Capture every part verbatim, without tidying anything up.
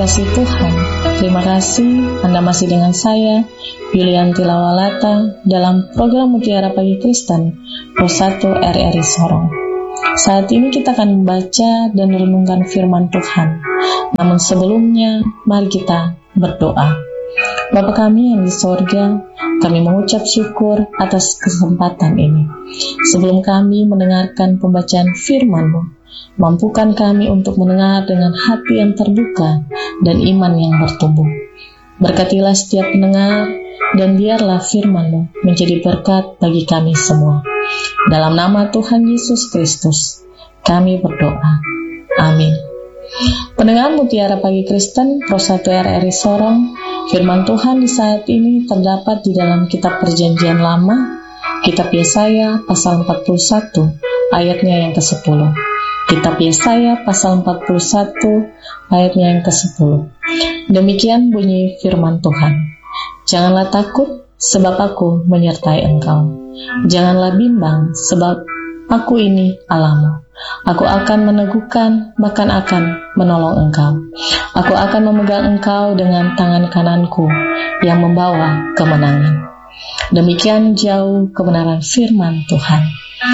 dikasihi Tuhan, terima kasih Anda masih dengan saya, Yulianti Lawalata, dalam program Mutiara Pagi Kristen, Pos satu R R I Sorong. Saat ini kita akan membaca dan merenungkan firman Tuhan. Namun sebelumnya, mari kita berdoa. Bapa kami yang di sorga, kami mengucap syukur atas kesempatan ini. Sebelum kami mendengarkan pembacaan firman-Mu, mampukan kami untuk mendengar dengan hati yang terbuka dan iman yang bertumbuh. Berkatilah setiap pendengar, dan biarlah firman-Mu menjadi berkat bagi kami semua. Dalam nama Tuhan Yesus Kristus, kami berdoa. Amin. Pendengar Mutiara Pagi Kristen, Pos satu R R I Sorong, firman Tuhan di saat ini terdapat di dalam kitab Perjanjian Lama, kitab Yesaya pasal empat puluh satu, ayatnya yang kesepuluh. Kitab Yesaya pasal empat puluh satu, ayatnya yang kesepuluh. Demikian bunyi firman Tuhan. Janganlah takut, sebab aku menyertai engkau. Janganlah bimbang, sebab aku ini Allahmu. Aku akan meneguhkan, bahkan akan menolong engkau. Aku akan memegang engkau dengan tangan kananku yang membawa kemenangan. Demikian jauh kebenaran firman Tuhan.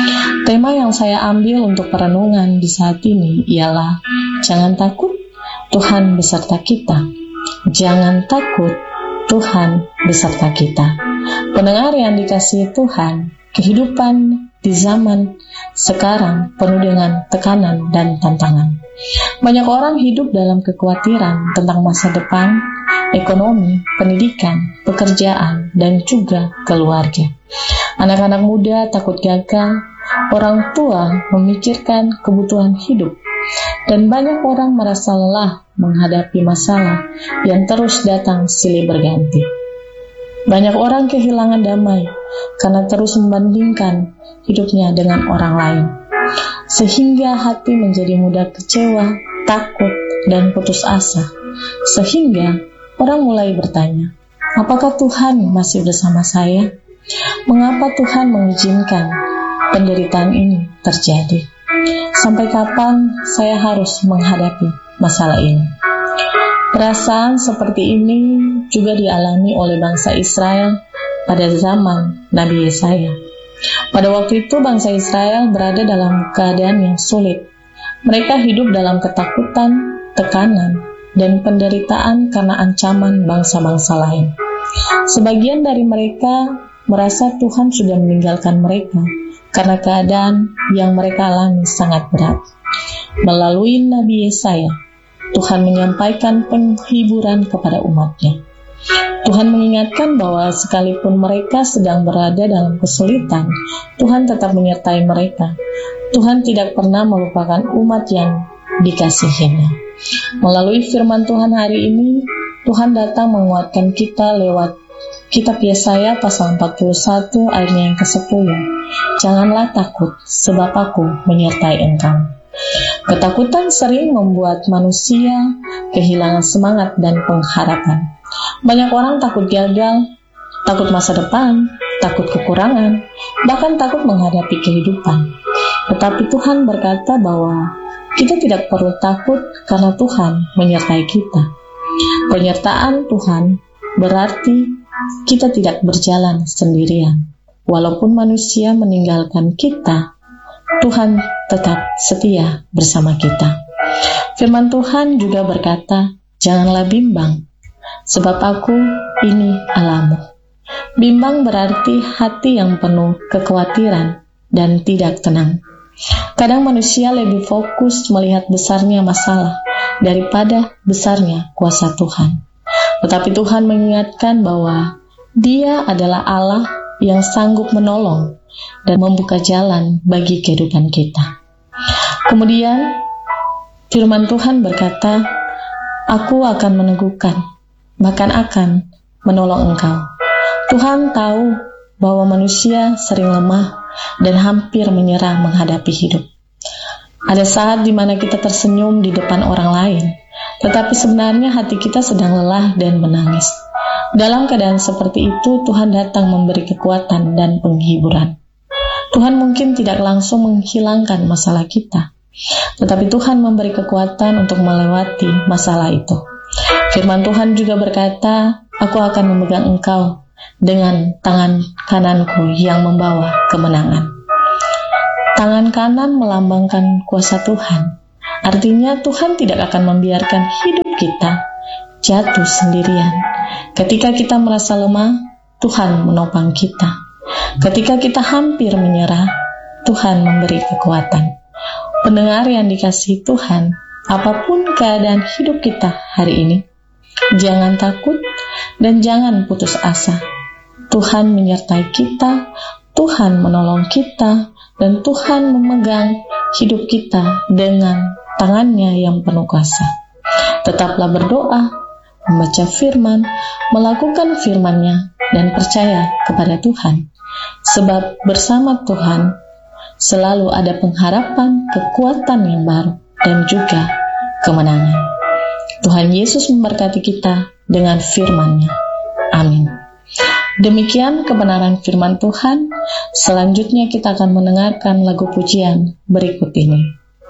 Tema yang saya ambil untuk perenungan di saat ini ialah jangan takut, Tuhan beserta kita. Jangan takut, Tuhan beserta kita. Pendengar yang dikasihi Tuhan, kehidupan di zaman sekarang penuh dengan tekanan dan tantangan. Banyak orang hidup dalam kekhawatiran tentang masa depan, ekonomi, pendidikan, pekerjaan, dan juga keluarga. Anak-anak muda takut gagal, orang tua memikirkan kebutuhan hidup, dan banyak orang merasa lelah menghadapi masalah yang terus datang silih berganti. Banyak orang kehilangan damai karena terus membandingkan hidupnya dengan orang lain, sehingga hati menjadi mudah kecewa, takut, dan putus asa. Sehingga orang mulai bertanya, apakah Tuhan masih bersama saya? Mengapa Tuhan mengizinkan penderitaan ini terjadi? Sampai kapan saya harus menghadapi masalah ini? Perasaan seperti ini juga dialami oleh bangsa Israel pada zaman Nabi Yesaya. Pada waktu itu bangsa Israel berada dalam keadaan yang sulit. Mereka hidup dalam ketakutan, tekanan, dan penderitaan karena ancaman bangsa-bangsa lain. Sebagian dari mereka merasa Tuhan sudah meninggalkan mereka karena keadaan yang mereka alami sangat berat. Melalui Nabi Yesaya, Tuhan menyampaikan penghiburan kepada umatnya. Tuhan mengingatkan bahwa sekalipun mereka sedang berada dalam kesulitan, Tuhan tetap menyertai mereka. Tuhan tidak pernah melupakan umat yang dikasihinya. Melalui firman Tuhan hari ini, Tuhan datang menguatkan kita lewat kitab Yesaya pasal empat puluh satu ayatnya yang kesepuluh. Janganlah takut, sebab aku menyertai engkau. Ketakutan sering membuat manusia kehilangan semangat dan pengharapan. Banyak orang takut gagal, takut masa depan, takut kekurangan, bahkan takut menghadapi kehidupan. Tetapi Tuhan berkata bahwa kita tidak perlu takut karena Tuhan menyertai kita. Penyertaan Tuhan berarti kita tidak berjalan sendirian. Walaupun manusia meninggalkan kita, Tuhan tetap setia bersama kita. Firman Tuhan juga berkata, janganlah bimbang, sebab aku ini Allahmu. Bimbang berarti hati yang penuh kekhawatiran dan tidak tenang. Kadang manusia lebih fokus melihat besarnya masalah daripada besarnya kuasa Tuhan. Tetapi Tuhan mengingatkan bahwa Dia adalah Allah yang sanggup menolong dan membuka jalan bagi kehidupan kita. Kemudian firman Tuhan berkata, aku akan meneguhkan, bahkan akan menolong engkau. Tuhan tahu bahwa manusia sering lemah dan hampir menyerah menghadapi hidup. Ada saat di mana kita tersenyum di depan orang lain, tetapi sebenarnya hati kita sedang lelah dan menangis. Dalam keadaan seperti itu, Tuhan datang memberi kekuatan dan penghiburan. Tuhan mungkin tidak langsung menghilangkan masalah kita, tetapi Tuhan memberi kekuatan untuk melewati masalah itu. Firman Tuhan juga berkata, aku akan memegang engkau dengan tangan kananku yang membawa kemenangan. Tangan kanan melambangkan kuasa Tuhan. Artinya Tuhan tidak akan membiarkan hidup kita jatuh sendirian. Ketika kita merasa lemah, Tuhan menopang kita. Ketika kita hampir menyerah, Tuhan memberi kekuatan. Pendengar yang dikasihi Tuhan, apapun keadaan hidup kita hari ini, jangan takut dan jangan putus asa. Tuhan menyertai kita, Tuhan menolong kita, dan Tuhan memegang hidup kita dengan tangannya yang penuh kuasa. Tetaplah berdoa, membaca firman, melakukan firman-Nya, dan percaya kepada Tuhan. Sebab bersama Tuhan selalu ada pengharapan, kekuatan yang baru, dan juga kemenangan. Tuhan Yesus memberkati kita dengan firman-Nya. Amin. Demikian kebenaran firman Tuhan. Selanjutnya kita akan mendengarkan lagu pujian berikut ini.